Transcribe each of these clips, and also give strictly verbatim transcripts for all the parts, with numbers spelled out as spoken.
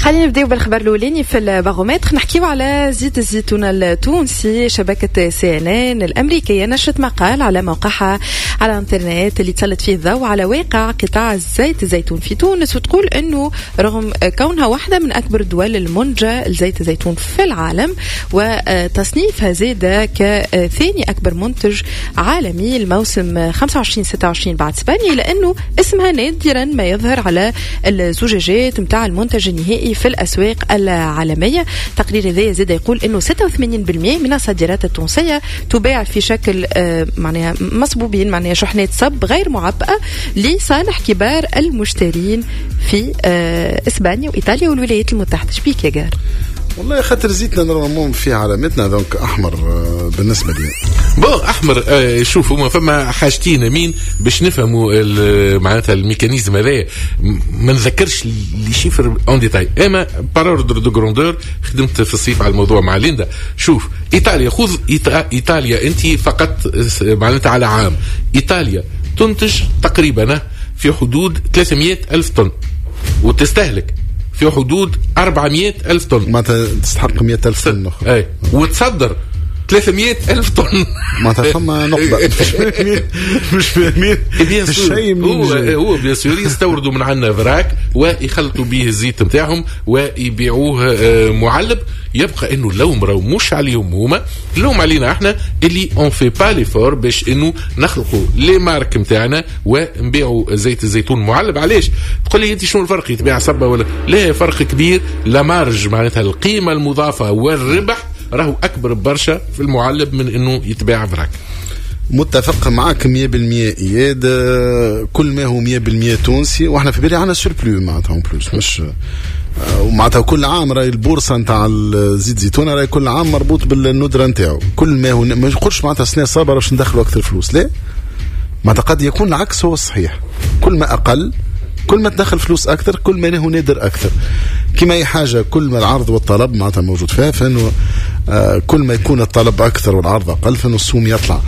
خلينا نبداو بالخبر الاولاني في البارومتر. نحكيو على زيت الزيتون التونسي. شبكه سي ان ان الامريكيه نشرت مقال على موقعها على الانترنت اللي تسلط فيه الضوء على واقع قطاع زيت الزيتون في تونس، وتقول انه رغم كونها واحده من اكبر الدول المنتجه لزيت الزيتون في العالم وتصنيفها زاد كثاني اكبر منتج عالمي الموسم خمسة وعشرين ستة وعشرين بعد اسبانيا، لانه اسمها نادرا ما يظهر على الزجاجات متاع المنتج النهائي في الأسواق العالمية. تقرير هذا زاد يقول أنه ستة وثمانين بالمئة من الصادرات التونسية تباع في شكل آه معناها مصبوبين، معناها شحنات صب غير معبأة لصالح كبار المشترين في آه إسبانيا وإيطاليا والولايات المتحدة. شبيك يا جار؟ والله خاطر زيتنا نورمالمون في علامتنا دونك احمر بالنسبه لي. بون احمر آه شوفوا ما فما حاجتين مين باش نفهموا معناتها الميكانيزم هذا. ما نذكرش لي شيفر اون ديتاي، اما باراردر دو غروندور خدمت في الصيف على الموضوع مع ليندا. شوف ايطاليا، خذ ايطاليا انت فقط معناتها على عام ايطاليا تنتج تقريبا في حدود ثلاثمئة ألف طن وتستهلك في حدود أربعمئة ألف طن. ما تستحق مئة ألف طن أخرى. أي وتصدر ثلاثمئة ألف طن. ما تفهم نقطة مش فاهمين الشيء. هو هو بيسير يستوردوا من عنا فراك ويخلطوا به الزيت متاعهم ويبيعوه معلب. يبقى انه اللوم راهو مش عليهم هما، اللوم علينا احنا اللي اون في با ليفور باش انه نخلقوا لي مارك نتاعنا ونبيعوا زيت الزيتون معلب. علاش تقول لي انت شنو الفرق يتباع صبه ولا لا؟ فرق كبير. لا مارج معناتها القيمه المضافه والربح راهو اكبر برشا في المعلب من انه يتباع فراك. متفق معك مية بالمية اياد. كل ما هو مية بالمية تونسي واحنا في بالي عنا سوربلو معناتها اون بلوس مش ومعناتها كل عام راهي البورصه نتاع الزيت زيتون راهي كل عام مربوط بالندره نتاعو. كل ما هو ما نقولش معناتها سنه صابره باش ندخلوا اكثر فلوس، لا معناتها قد يكون العكس هو الصحيح. كل ما اقل كل ما تدخل فلوس اكثر كل ما هو نادر اكثر. كما اي حاجه كل ما العرض والطلب معناتها موجود فيها، فانه آه كل ما يكون الطلب اكثر والعرض اقل فانه السوم يطلع.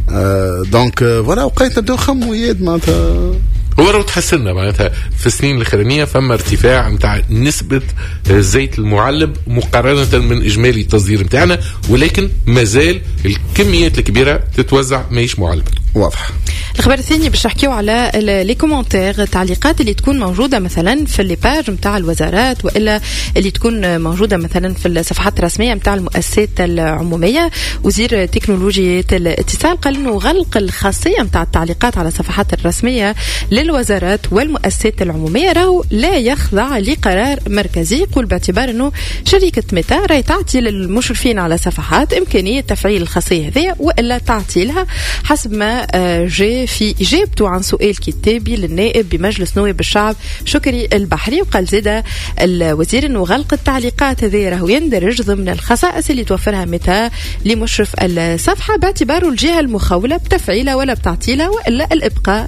آه دونك فوالا وقيت نبداو نخمو يد معناتها هو راهو تحسنا معناتها في السنين الاخرانيه فما ارتفاع نتاع نسبه الزيت المعلب مقارنه من اجمالي التصدير نتاعنا، ولكن مازال الكميات الكبيره تتوزع ماهيش معلب. واضح. الخبر الثاني باش نحكيو على لي كومونتير، التعليقات اللي تكون موجوده مثلا في لي باج نتاع الوزارات والا اللي تكون موجوده مثلا في الصفحات الرسميه نتاع المؤسسات العموميه. وزير تكنولوجيا الاتصال قال انه غلق الخاصيه نتاع التعليقات على الصفحات الرسميه للوزارات والمؤسسات العموميه راهو لا يخضع لقرار مركزي. يقول باعتبار انه شركه ميتا راهي تعطي للمشرفين على صفحات امكانيه تفعيل الخاصيه هذه والا تعطيلها حسب ما جاء في إجابته عن سؤال كتابي للنائب بمجلس نواب الشعب شكري البحري. وقال زيدا الوزير أنه غلق التعليقات هذه راهو يندرج ضمن الخصائص اللي توفرها متى لمشرف الصفحة باعتباره الجهة المخولة بتفعيلها ولا بتعطيلها وإلا الإبقاء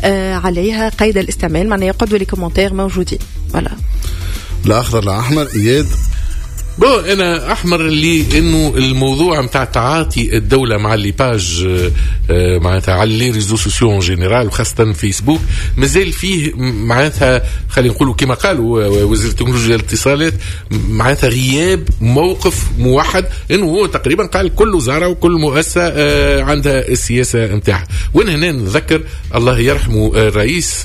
عليها قيد الاستعمال. معناه يقعدوا لي كومنتير موجودين ولا لا أخضر لا أحمر إياد. بو انا احمر اللي انه الموضوع نتاع تعاطي الدوله مع اللي باج معناتها على لي ريزو سوسيو ان جينيرال وخاصه فيسبوك مازال فيه معناتها خلينا نقولوا كما قالوا وزير التكنولوجيا والاتصالات معناتها غياب موقف موحد. انه هو تقريبا قال كل وزاره وكل مؤسسه عندها السياسه نتاعها. وين هنا نذكر الله يرحمه الرئيس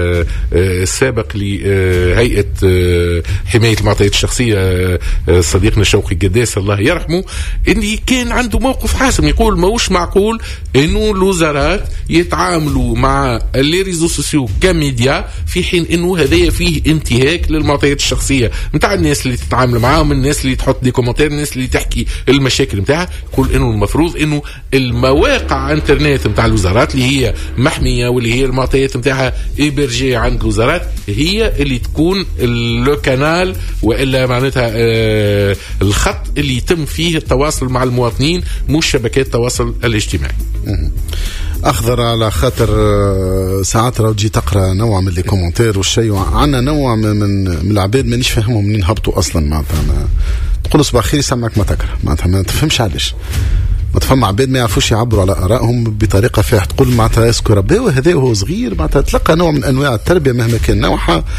السابق لهيئه حمايه المعطيات الشخصيه صديقنا شوقي قداس الله يرحمه اللي كان عنده موقف حاسم. يقول ماهوش معقول انه الوزارات يتعاملوا مع اللي ريزو سوسيو كميديا في حين انه هذايا فيه انتهاك للمعطيات الشخصيه نتاع الناس اللي تتعامل معاهم، الناس اللي تحط دي كومنتير، الناس اللي تحكي المشاكل نتاعها. يقول انه المفروض انه المواقع انترنت نتاع الوزارات اللي هي محميه واللي هي المعطيات نتاعها ايبرجيه عند الوزارات هي اللي تكون لو كانال والا معناتها آه الخط اللي يتم فيه التواصل مع المواطنين مش شبكات التواصل الاجتماعي. أخضر على خاطر ساعات راهو تجي تقرأ نوع من لي كومنتير والشيء عندنا نوع من من العباد ما نيش فاهمهم منين هبطوا أصلا. معناتها تقول صباح خير يسمعك ما تكره معناتها ما تفهمش علاش. ما تفهم عباد ما يعرفوش يعبروا على آرائهم بطريقة فيها تقول معناتها اسكو ربي وهذا وهو صغير. معناتها تلقى نوع من أنواع التربية مهما كان نوعها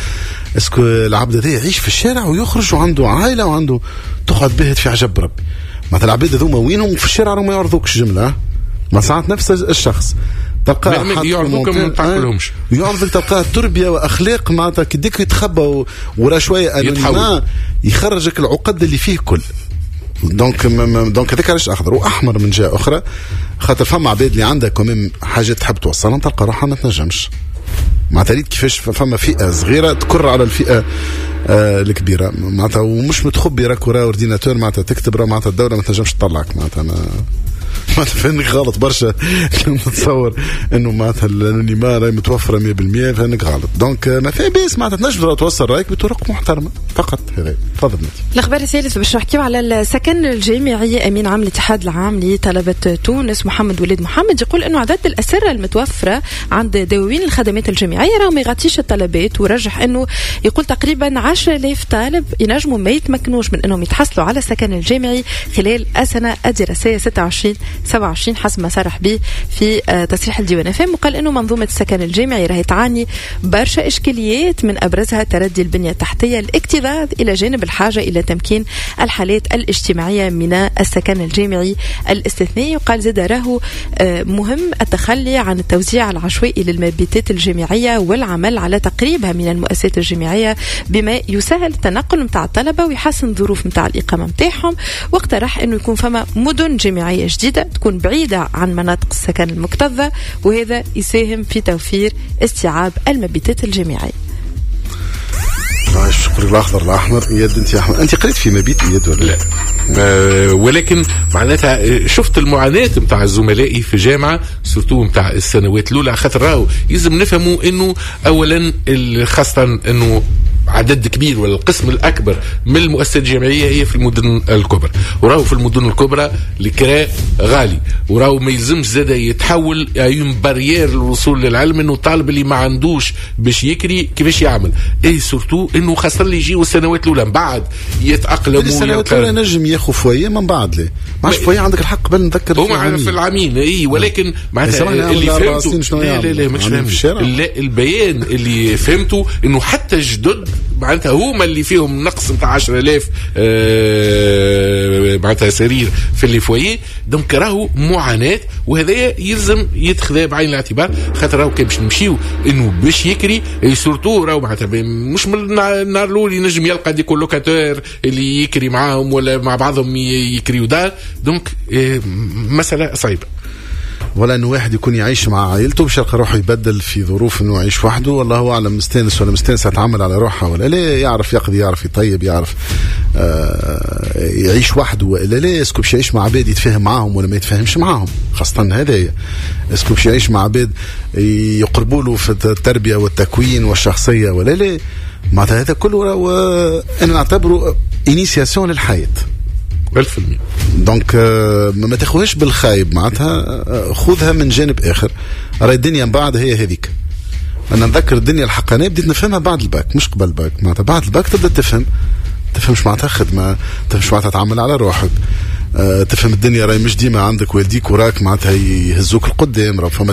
اسكو العبد هذا يعيش في الشارع ويخرج وعنده عائله وعنده تقعد باهت في عجب ربي. مثلا العباد هذوما وينهم في الشارع ما يعرضوكش جمله، ما ساعات نفس الشخص تلقاه يعرضوك ما تاكلهمش، يعرضك تلقاه تربيه واخلاق معناتها كديك يتخبى ورا شويه انونيما يخرجك العقد اللي فيه كل. دونك دونك هذاك علاش اخضر واحمر من جهه اخرى، خاطر فما عباد اللي عندها كمان حاجه تحب توصلها تلقى روحها ما تنجمش. معناتها ريت كيفاش فما فئه صغيره تكر على الفئه آه الكبيره معناتها، ومش متخبي راك ورا اورديناتور معناتها تكتب راه معناتها الدوله ما تنجمش تطلعك معناتها ما معناتها فانك غلط برشا لما تتصور انه معناتها الانونيما راهي متوفره مية بالمية، فانك غلط. دونك ما في بيس معناتها تنجم توصل رايك بطرق محترمه فقط. هذا تفضل نتي. الاخبار الثالث باش نحكيو على السكن الجامعي. امين عام الاتحاد العام لطلبه تونس محمد وليد محمد يقول انه عدد الاسره المتوفره عند دواوين الخدمات الجامعيه راه ما يغطيش الطلبات، ورجح انه يقول تقريبا عشرة آلاف طالب ينجموا ما يتمكنوش من انهم يتحصلوا على السكن الجامعي خلال السنه الدراسيه ستة وعشرين سبعة وعشرين حسب ما صرح به في تصريح الديوان افهم. وقال انه منظومه السكن الجامعي راهي تعاني برشا اشكاليات، من ابرزها تردي البنيه التحتيه، الاكتظاظ الى جانب الحاجه الى تمكين الحالات الاجتماعيه من السكن الجامعي الاستثنائي. وقال زاد راهو مهم التخلي عن التوزيع العشوائي للمبيتات الجامعيه والعمل على تقريبها من المؤسسات الجامعيه بما يسهل التنقل متاع الطلبه ويحسن الظروف متاع الاقامه متاعهم. واقترح انه يكون فما مدن جامعيه جديده تكون بعيدة عن مناطق السكن المكتظة، وهذا يساهم في توفير استيعاب المبيتات الجامعية. شكرا. الأخضر الأحمر يد أنت يا أحمد، أنت قريت في مبيت يد ولا لا؟ أه ولكن معناتها شفت المعاناة متاع زملائي في جامعة سورتو متاع السنوات الأولى، خاطر راهو يلزم نفهموا إنه أولا خاصة إنه عدد كبير ولا القسم الأكبر من المؤسسات الجامعية هي في المدن الكبرى، وراهو في المدن الكبرى الكراء غالي، وراهو ما يلزمش زاد يتحول ايون بارير للوصول للعلم انه الطالب اللي ما عندوش باش يكري كيفاش يعمل. اي سورتو انه خاصة اللي يجيو السنوات الأولى من بعد يتأقلموا. السنوات الأولى نجم ياخذ فويه من بعد ليه؟ ما فويه عندك الحق قبل نذكر هما في العامين اي، ولكن معناتها اللي فهمته لا لا لا مش فهمت. لا البيان اللي فهمته انه حتى الجدد معناتها هما اللي فيهم نقص نتاع عشرة آلاف آه معناتها سرير في اللي فويه. دونك راهو معاناة، وهذا يلزم يتخذ بعين الاعتبار، خاطر راهو كان باش نمشيو انه باش يكري سورتو راهو معناتها مش من النهار الاول ينجم يلقى دي كولوكاتور اللي يكري معاهم ولا مع بعضهم يكريو دار. دونك آه مسألة صعيبة. ولا انه واحد يكون يعيش مع عائلته باش يلقى روحه يبدل في ظروف انه يعيش وحده، والله اعلم مستانس ولا مستانس يتعامل على روحها ولا لا، يعرف يقضي يعرف يطيب يعرف آه يعيش وحده ولا لا، اسكو باش يعيش مع عباد يتفاهم معاهم ولا ما يتفاهمش معاهم، خاصة هذايا اسكو باش يعيش مع عباد يقربوا له في التربية والتكوين والشخصية ولا لا. معناتها هذا كله انا نعتبره انيسياسيون للحياة ألف في المية. دونك ما تاخذهاش بالخايب، معناتها خذها من جانب آخر. راهي الدنيا من بعد هي هذيك. أنا نذكر الدنيا الحقانية بديت نفهمها بعد الباك مش قبل الباك، معناتها بعد الباك تبدأ تفهم تفهمش معناتها خدمة، تفهمش معناتها تعمل على روحك، أه تفهم الدنيا راهي مش ديما عندك والديك وراك معناتها يهزوك القدام، راه فما